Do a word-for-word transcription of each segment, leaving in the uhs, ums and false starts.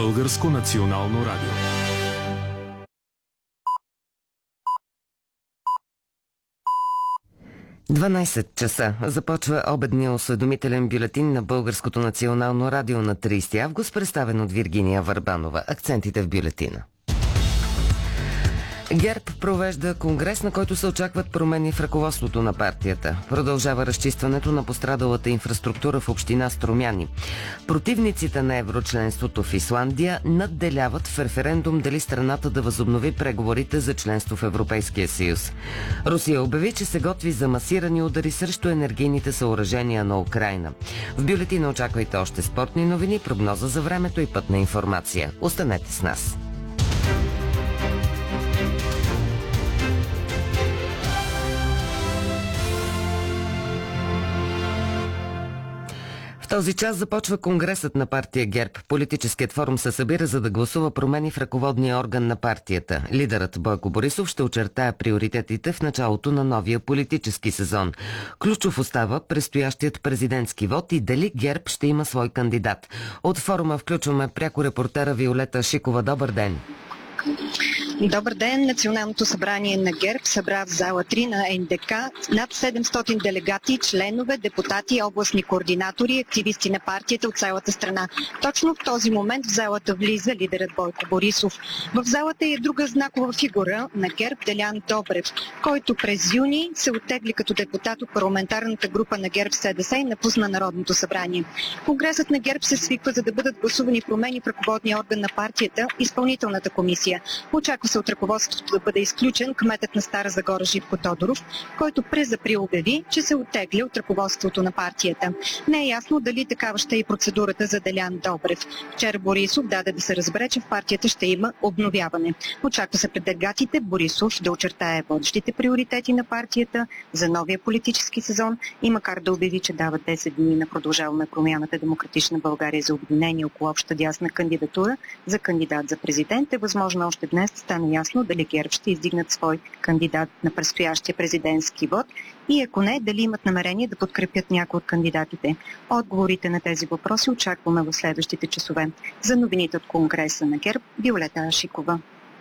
Българско национално радио. дванайсет часа започва обедния осведомителен бюлетин на Българското национално радио на трийсети август, представен от Виргиния Върбанова. Акцентите в бюлетина. ГЕРБ провежда конгрес, на който се очакват промени в ръководството на партията. Продължава разчистването на пострадалата инфраструктура в община Струмяни. Противниците на еврочленството в Исландия надделяват в референдум дали страната да възобнови преговорите за членство в Европейския съюз. Русия обяви, че се готви за масирани удари срещу енергийните съоръжения на Украйна. В бюлетина очаквайте още спортни новини, прогноза за времето и пътна информация. Останете с нас. В този час започва конгресът на партия ГЕРБ. Политическият форум се събира, за да гласува промени в ръководния орган на партията. Лидерът Бойко Борисов ще очертая приоритетите в началото на новия политически сезон. Ключов остава предстоящият президентски вод и дали ГЕРБ ще има свой кандидат. От форума включваме пряко репортера Виолета Шикова. Добър ден! Добър ден! Националното събрание на ГЕРБ събра в зала три на Ен Де Ка над седемстотин делегати, членове, депутати, областни координатори и активисти на партията от цялата страна. Точно в този момент в залата влиза лидерът Бойко Борисов. В залата е друга знакова фигура на ГЕРБ Делян Добрев, който през юни се оттегли като депутат от парламентарната група на ГЕРБ СДС и напусна Народното събрание. Конгресът на ГЕРБ се свиква, за да бъдат гласувани промени в ръководния орган на партията, изпълнителната комисия. Очаква се от ръководството да бъде изключен кметът на Стара Загора Живко Тодоров, който през април обяви, че се оттегля от ръководството на партията. Не е ясно дали такава ще е и процедурата за Делян Добрев. Вчера Борисов даде да се разбере, че в партията ще има обновяване. Очаква се пред делегатите Борисов да очертае водещите приоритети на партията за новия политически сезон и макар да обяви, че дава десет дни на Продължаваме промяната Демократична България за обединение около обща дясна кандидатура за кандидат за президент, е възможно още днес да стане ясно дали ГЕРБ ще издигнат свой кандидат на предстоящия президентски вод и ако не, дали имат намерение да подкрепят някои от кандидатите. Отговорите на тези въпроси очакваме в следващите часове. За новините от Конгреса на ГЕРБ, Виолета Шикова.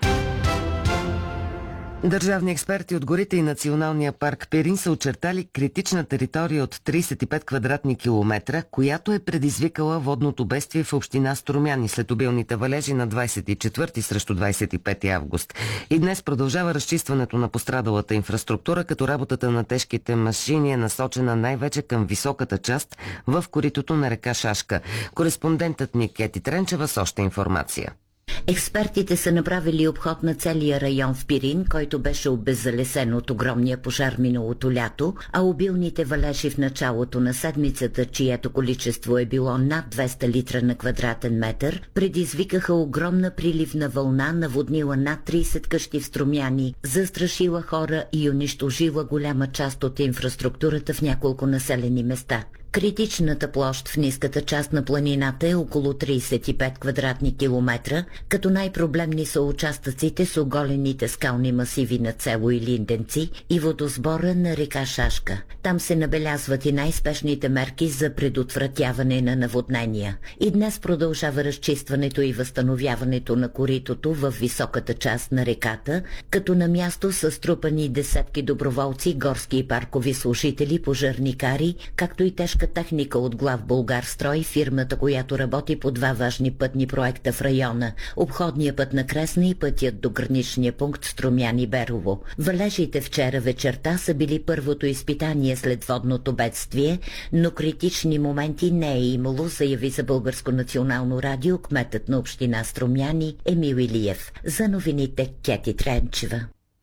Държавни експерти от горите и Националния парк Пирин са очертали критична територия от трийсет и пет квадратни километра, която е предизвикала водното бедствие в община Струмяни след обилните валежи на двадесет и четвърти срещу двадесет и пети август. И днес продължава разчистването на пострадалата инфраструктура, като работата на тежките машини е насочена най-вече към високата част в коритото на река Шашка. Кореспондентът ни Кети Тренчева с още информация. Експертите са направили обход на целия район в Пирин, който беше обеззалесен от огромния пожар миналото лято, а обилните валежи в началото на седмицата, чието количество е било над двеста литра на квадратен метър, предизвикаха огромна приливна вълна, наводнила над трийсет къщи в Струмяни, застрашила хора и унищожила голяма част от инфраструктурата в няколко населени места. Критичната площ в ниската част на планината е около трийсет и пет квадратни километра, като най-проблемни са участъците с оголените скални масиви на Цело и Линденци и водосбора на река Шашка. Там се набелязват и най-спешните мерки за предотвратяване на наводнения. И днес продължава разчистването и възстановяването на коритото в високата част на реката, като на място са струпани десетки доброволци, горски и паркови служители, пожарникари, както и тежка техника от Глав Булгарстрой, фирмата, която работи по два важни пътни проекта в района – обходния път на Кресна и пътят до граничния пункт Струмяни-Берово. Валежите вчера вечерта са били първото изпитание след водното бедствие, но критични моменти не е имало, заяви за Българско национално радио кметът на община Струмяни Емил Илиев. За новините Кети Тренчева.